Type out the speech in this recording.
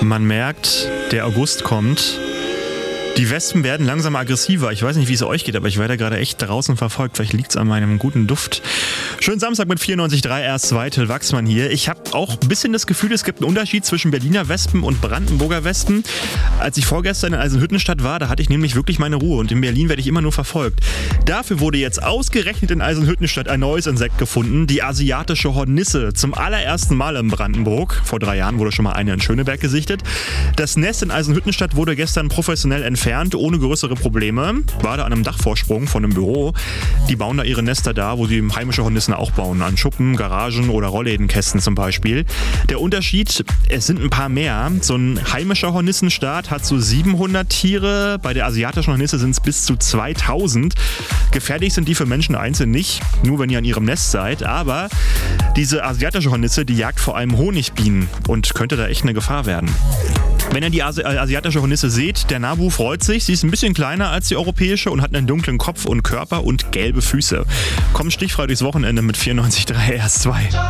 Man merkt, der August kommt. Die Wespen werden langsam aggressiver. Ich weiß nicht, wie es euch geht, aber ich werde gerade echt draußen verfolgt. Vielleicht liegt es an meinem guten Duft. Schönen Samstag mit 94.3 RS2, Till Wachsmann hier. Ich habe auch ein bisschen das Gefühl, es gibt einen Unterschied zwischen Berliner Wespen und Brandenburger Wespen. Als ich vorgestern in Eisenhüttenstadt war, da hatte ich nämlich wirklich meine Ruhe. Und in Berlin werde ich immer nur verfolgt. Dafür wurde jetzt ausgerechnet in Eisenhüttenstadt ein neues Insekt gefunden. Die asiatische Hornisse. Zum allerersten Mal in Brandenburg. Vor 3 Jahren wurde schon mal eine in Schöneberg gesichtet. Das Nest in Eisenhüttenstadt wurde gestern professionell entfernt, ohne größere Probleme. War da an einem Dachvorsprung von einem Büro. Die bauen da ihre Nester da, wo sie heimische Hornissen auch bauen. An Schuppen, Garagen oder Rolllädenkästen zum Beispiel. Der Unterschied, es sind ein paar mehr. So ein heimischer Hornissenstaat hat so 700 Tiere. Bei der asiatischen Hornisse sind es bis zu 2000. Gefährlich sind die für Menschen einzeln nicht, nur wenn ihr an ihrem Nest seid. Aber diese asiatische Hornisse, die jagt vor allem Honigbienen und könnte da echt eine Gefahr werden. Wenn ihr die asiatische Hornisse seht, der Nabu freut sich. Sie ist ein bisschen kleiner als die europäische und hat einen dunklen Kopf und Körper und gelbe Füße. Kommt stichfrei durchs Wochenende mit 94.3 RS2.